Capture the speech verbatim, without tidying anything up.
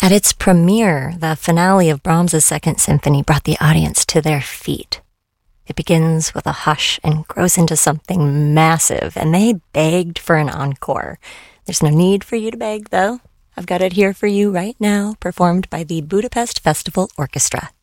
At its premiere, the finale of Brahms's Second Symphony brought the audience to their feet. It begins with a hush and grows into something massive, and they begged for an encore. There's no need for you to beg, though. I've got it here for you right now, performed by the Budapest Festival Orchestra.